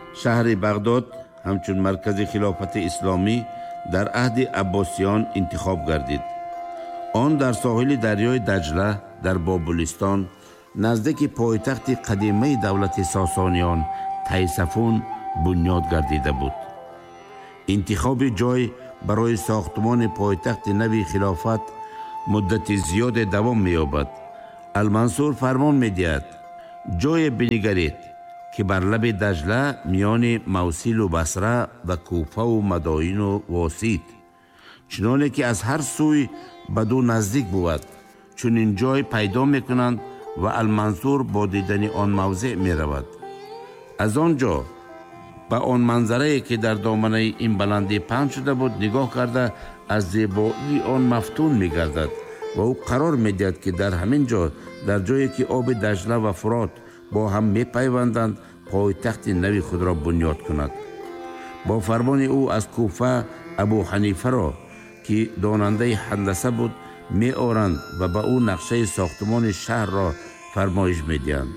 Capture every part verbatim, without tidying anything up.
шаҳри бағдод ҳамчун маркази хилофати исломӣ дар аҳди аббосиён интихоб гардид. он дар соҳили дарёи даҷла дар бобулистон наздики пойтахти қадимаи давлати сосониён тайсафун бунёд гардида буд. интихоби ҷой барои сохтмони пойтахти нави хилофат муддати зиёде давом меёбад. алмансур фармон медиҳад: ҷое бинигаред ки бар лаби даҷла миёни мавсилу басра ва куфаву мадоину восит, чуноне ки аз ҳар сӯй ба ду наздик буд, чунин ҷой пайдо мекунанд ва алмансур бо дидани он мавзеъ меравад. аз он ҷо ба он манзарае ки дар доманаи ин баландӣ паҳн шуда буд нигоҳ карда аз зебоии он мафтун мегардад ва ӯ қарор медиҳад ки дар ҳамин ҷо, дар ҷое ки оби даҷла ва фурот бо ҳам мепайванданд, пойтахти нави худро бунёд кунад. бо фармони ӯ аз куфа абу ҳанифаро, ки донандаи ҳандаса буд, меоранд ва ба ӯ нақшаи сохтмони шаҳрро фармоиш медиҳанд.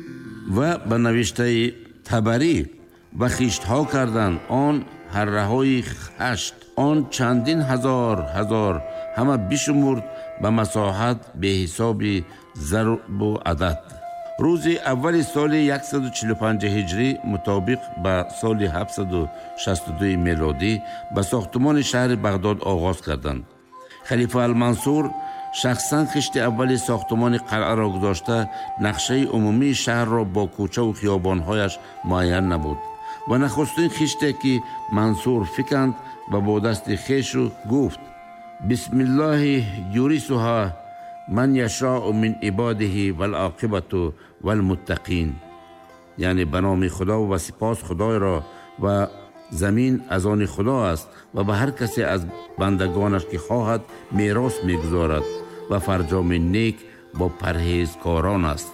ва ба навиштаи табарӣ ва хиштҳо кардан он ҳарраҳои хашт, он чандин ҳазор ҳазор ҳама бишумурд ба масоҳат беҳисоби зарбу адад. рӯзи аввали соли яксаду чилу панҷ ҳиҷрӣ мутобиқ ба соли ҳафтсаду шасту ду мелодӣ ба сохтмони шаҳри бағдод оғоз карданд. халифа алмансур шахсан хишти аввали сохтмони қалъаро гузошта, нақшаи умумии шаҳрро бо кӯчаву хиёбонҳояш муайян намуд ва нахустин хиште ки мансур фиканд ва бо дасти хешу гуфт: бисмиллаҳи юрисуҳа ман яшоу мин ибодиҳи вал ақибату вал муттақин. яъне ба номи худо ва сипос худойро ва замин аз они худо аст ва ба ҳар касе аз бандагонаш ки хоҳад мерос мегузорад ва фарҷоми нек бо парҳезкорон аст.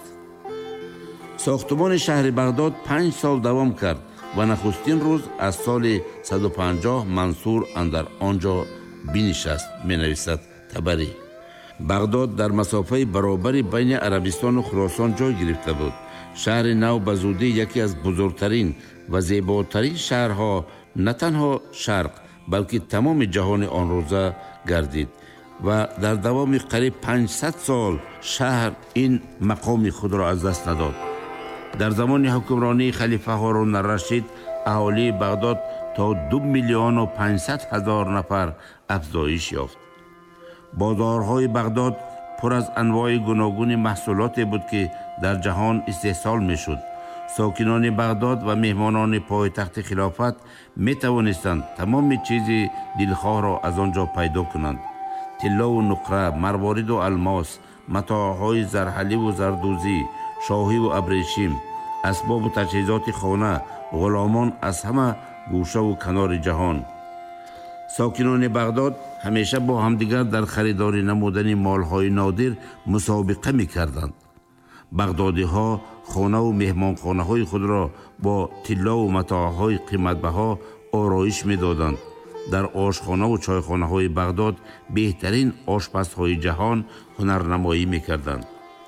сохтмони шаҳри бағдод панҷ сол давом кард ва нахустин рӯз аз соли саду панҷоҳ мансур андар он ҷо бинишаст, менависад табарӣ. бағдод дар масофаи баробари байни арабистону хӯросон ҷой гирифта буд. шаҳри нав ба зудӣ яке аз бузургтарин ва зеботарин шаҳрҳо на танҳо шарқ, балки тамоми ҷаҳони он рӯза гардид ва дар давоми қариб панҷсад сол шаҳр ин мақоми худро аз даст надод. дар замони ҳукмронии халифа ҳорун ар-Рашид аҳолии бағдод то ду миллиону панҷсад ҳазор нафар афзоиш ёфт. бозорҳои бағдод пур аз анвои гуногуни маҳсулоте буд ки дар ҷаҳон истеҳсол мешуд. сокинони бағдод ва меҳмонони пойтахти хилофат метавонистанд тамоми чизи дилхоҳро аз он ҷо пайдо кунанд. тиллову нуқра, марвориду алмос, матоъҳои зарҳаливу зардӯзӣ, шоҳиву абрешим, асбобу таҷҳизоти хона, ғуломон аз ҳама гӯшаву канори ҷаҳон. сокинони бағдод ҳамеша бо ҳамдигар дар харидорӣ намудани молҳои нодир мусобиқа мекарданд. бағдодиҳо хонаву меҳмонхонаҳои худро бо тиллову матоъҳои қиматбаҳо ороиш медоданд. дар ошхонаву чойхонаҳои бағдод беҳтарин ошпазҳои ҷаҳон ҳунарнамоӣ мекарданд.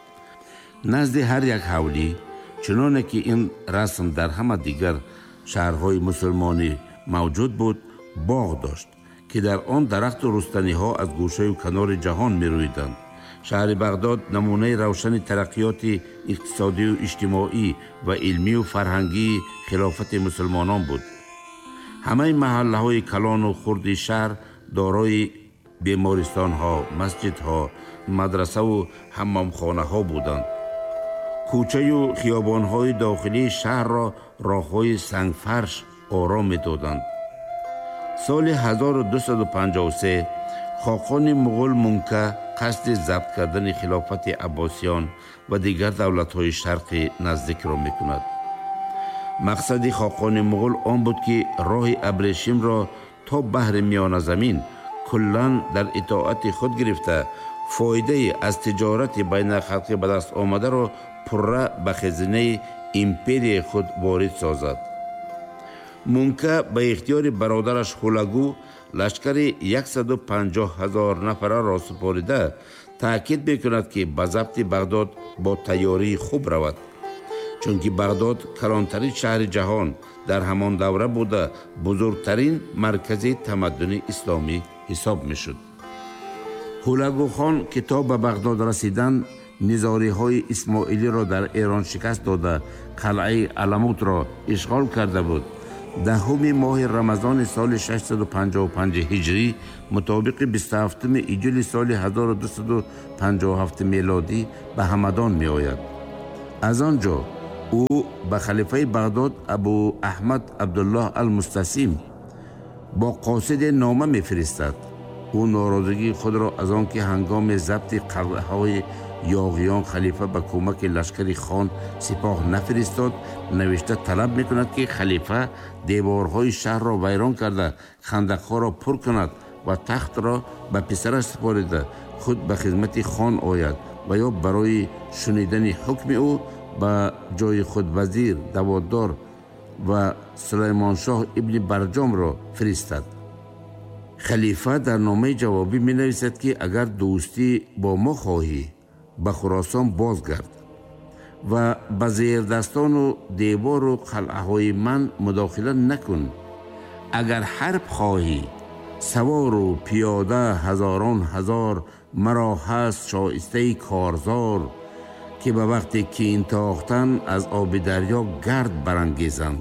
назди ҳар як ҳавлӣ, чуноне ки ин расм дар ҳама дигар шаҳрҳои мусулмонӣ мавҷуд буд, боғ дошт ки дар он дарахту рустаниҳо аз гӯшаю канори ҷаҳон мерӯиданд. шаҳри бағдод намунаи равшани тараққиёти иқтисодию иҷтимоӣ ва илмию фарҳангии хилофати мусулмонон буд. ҳамаи маҳаллаҳои калону хурди шаҳр дорои бемористонҳо, масҷидҳо, мадрасаву ҳаммомхонаҳо буданд. кӯчаю хиёбонҳои дохилии шаҳрро роҳҳои сангфарш ором медоданд. соли ҳазору дусаду панҷоҳу се хоқони муғул Мунка қасди забт кардани хилофати аббосиён ва дигар давлатҳои шарқи наздикро мекунад. мақсади хоқони муғул он буд ки роҳи абрешимро то баҳри миёназамин куллан дар итоати худ гирифта, фоидаи аз тиҷорати байналхалқӣ ба даст омадаро пурра ба хазинаи империяи худ ворид созад. Мунка ба ихтиёри бародараш Хулагу лашкари яксаду панҷоҳ ҳазор нафараро супорида таъкид мекунад ки ба забти бағдод бо тайёрии хуб равад. чунки бағдод калонтарин шаҳри ҷаҳон дар ҳамон давра буда бузургтарин маркази тамаддуни исломӣ ҳисоб мешуд. ҳулагӯхон ки то ба бағдод расидан низориҳои исмоилиро дар эрон шикаст дода қалъаи аламутро ишғол карда буд, даҳуми моҳи рамазони соли шашсаду панҷоҳу панҷ ҳиҷрӣ мутобиқи бисту ҳафтуми июли соли ҳазору дусаду панҷоҳу ҳафт мелодӣ ба ҳамадон меояд. аз он ҷо ӯ ба халифаи бағдод абу аҳмад абдуллоҳ ал-мустасим бо қосиде нома мефиристад. ӯ норозигии худро аз он ки ҳангоми забти қалъаҳои ёғиён халифа ба кӯмаки лашкари хон сипоҳ нафиристод, навишта талаб мекунад ки халифа деворҳои шаҳрро вайрон карда хандақҳоро пур кунад ва тахтро ба писараш супорида худ ба хизмати хон ояд ва ё барои шунидани ҳукми ӯ ба ҷои худ вазир, даводдор ва сулаймоншоҳ ибни барҷомро фиристад. халифа дар номаи ҷавобӣ менависад ки агар дӯстӣ бо мо хоҳӣ, ба Хӯросон бозгард ва ба зердастону девору қалъаҳои ман мудохила накун. агар ҳарб хоҳӣ, савору пиёда ҳазорон ҳазор маро ҳаст шоистаи корзор, ки ба вақте кин тохтан аз оби дарьё гард барангезанд.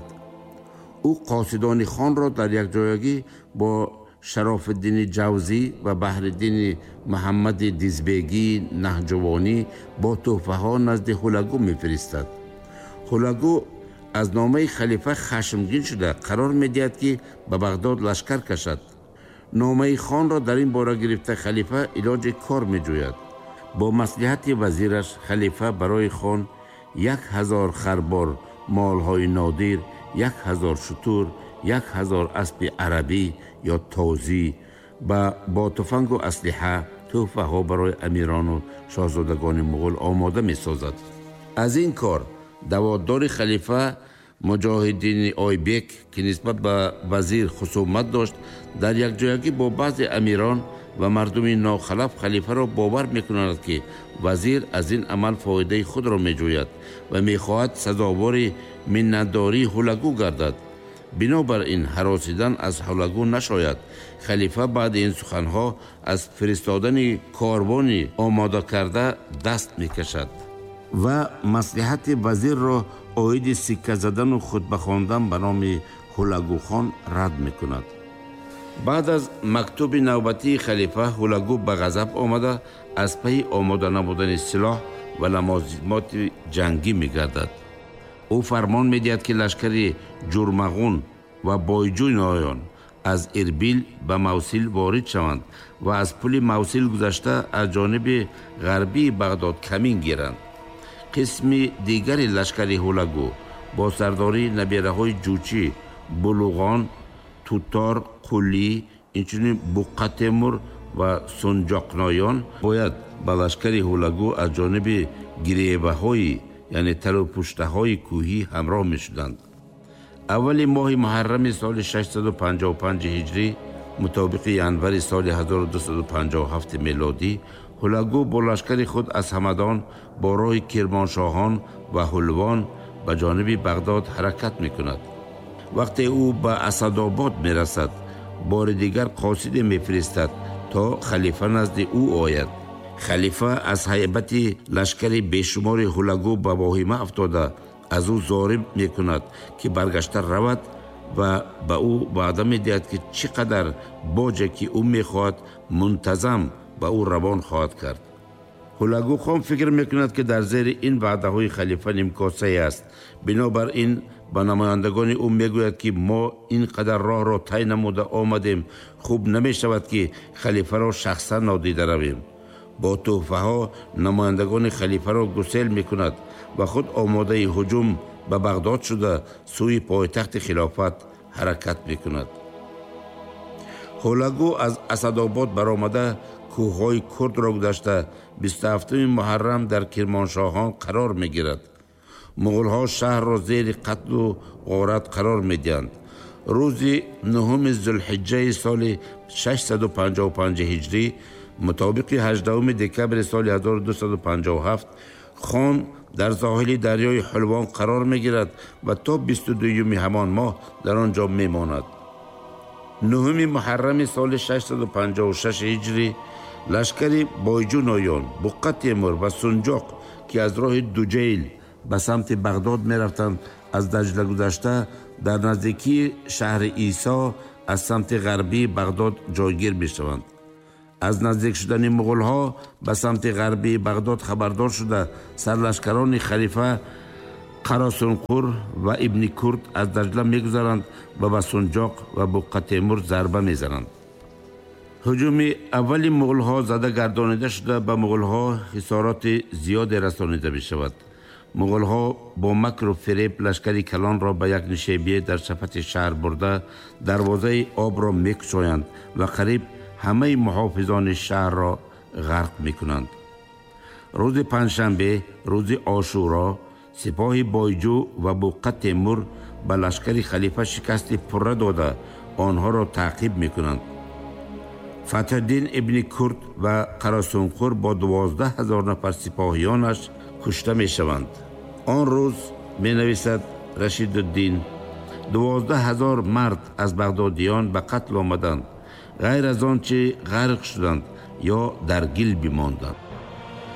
ӯ қосидони хонро дар якҷоягӣ бо шарофиддини ҷавзӣ ва баҳриддини муҳаммади дизбегӣ наҳҷувонӣ бо тӯҳфаҳо назди ҳулагӯ мефиристад. ҳулагӯ аз номаи халифа хашмгин шуда қарор медиҳад ки ба бағдод лашкар кашад. номаи хонро дар ин бора гирифта халифа илоҷи кор меҷӯяд. бо маслиҳати вазираш халифа барои хон як ҳазор харбор молҳои нодир, як ҳазор шутур, як ҳазор аспи арабӣ ё тозӣ ба бо туфангу аслиҳа тӯҳфаҳо барои амирону шоҳзодагони муғул омода месозад. аз ин кор даводдори халифа муҷоҳиддини ойбек, ки нисбат ба вазир хусумат дошт, дар якҷоягӣ бо баъзе амирон ва мардуми нохалаф халифаро бовар мекунад ки вазир аз ин амал фоидаи худро меҷӯяд ва мехоҳад сазовори миннатдории ҳулагӯ гардад. бинобар ин ҳаросидан аз ҳулагӯ нашояд. халифа баъди ин суханҳо аз фиристодани корбони омода карда даст мекашад ва маслиҳати вазирро оиди сикка задану хутба хондан ба номи ҳулагӯхон рад мекунад. баъд аз мактуби навбатии халифа ҳулагӯ ба ғазаб омада аз пайи омода намудани силоҳ ва ламозимоти ҷангӣ мегардад. ӯ фармон медиҳад ки лашкари ҷурмағун ва бойҷӯйноён аз ирбил ба мавсил ворид шаванд ва аз пули мавсил гузашта аз ҷониби ғарбии бағдод камин гиранд. қисми дигари лашкари ҳулагӯ бо сардории набераҳои ҷӯчӣ, булуғон, тутор, қулӣ, инчунин буққа темур ва сунҷоқноён бояд ба лашкари ҳулагӯ аз ҷониби гиребаҳои яъне талупуштаҳои кӯҳӣ ҳамроҳ мешуданд. аввали моҳи муҳаррами соли шашсаду панҷоҳу панҷ ҳиҷрӣ мутобиқи январи соли ҳазору дусаду панҷоҳу ҳафт мелодӣ ҳулагӯ бо лашкари худ аз ҳамадон бо роҳи кирмоншоҳон ва ҳулвон ба ҷониби бағдод ҳаракат мекунад. вақте ӯ ба асадобод мерасад, бори дигар қосиде мефиристад то халифа назди ӯ ояд. халифа аз ҳайбати лашкари бешумори ҳулагӯ ба воҳима афтода аз ӯ зориб мекунад ки баргашта равад ва ба ӯ ваъда медиҳад ки чӣ қадар боҷе ки ӯ мехоҳад мунтазам ба ӯ равон хоҳад кард. ҳулагӯ хон фикр мекунад ки дар зери ин ваъдаҳои халифа нимкосае аст. бинобар ин ба намояндагони ӯ мегӯяд ки мо ин қадар роҳро тай намуда омадем, хуб намешавад ки халифаро шахсан нодида равем. бо тӯҳфаҳо намояндагони халифаро гусел мекунад ва худ омодаи ҳуҷум ба бағдод шуда сӯи пойтахти хилофат ҳаракат мекунад. ҳулагӯ аз асадобод баромада кӯҳҳои курдро гузашта бисту ҳафтуми муҳаррам дар кирмоншоҳон қарор мегирад. муғулҳо шаҳрро зери қатлу ғорат қарор медиҳанд. рӯзи нуҳуми зулҳиҷҷаи соли шашсаду панҷоҳу панҷ ҳиҷрӣ мутобиқи ҳаждаҳуми декабри соли ҳазору дусаду панҷоҳу ҳафт хон дар соҳили дарёи ҳулвон қарор мегирад ва то бисту дуюми ҳамон моҳ дар он ҷо мемонад. нуҳуми муҳаррами соли шашсаду панҷоҳу шаш ҳиҷрӣ лашкари бойҷуноён буққа темур ва сунҷоқ ки аз роҳи дуҷейл ба самти бағдод мерафтанд, аз даҷла гузашта дар наздикии шаҳри Исо аз самти ғарбии Бағдод ҷойгир мешаванд. аз наздик шудани муғулҳо ба самти ғарбии Бағдод хабардор шуда сарлашкарони халифа Қаросунқур ва Ибни Курд аз даҷла мегузаранд ва ба Сунҷоқ ва буққа темур зарба мезананд. ҳуҷуми аввали муғулҳо зада гардонида шуда ба муғулҳо хисороти зиёде расонида мешавад. муғулҳо бо макру фиреб лашкари калонро ба як нишебие дар шафати шаҳр бурда дарвозаи обро мекушоянд ва қариб ҳамаи муҳофизони шаҳрро ғарқ мекунанд. рӯзи панҷшанбе, рӯзи Ошуро, сипоҳи Бойҷу ва Буққа Темур ба лашкари халифа шикасти пурра дода онҳоро таъқиб мекунанд. Фатҳуддин ибни Курд ва Қаросунқур бо дувоздаҳ ҳазор нафар сипоҳиёнаш кушта мешаванд. он рӯз, менависад Рашидуддин, дувоздаҳ ҳазор мард аз бағдодиён ба қатл омаданд, ғайр аз он чи ғарқ шуданд ё дар гил бимонданд.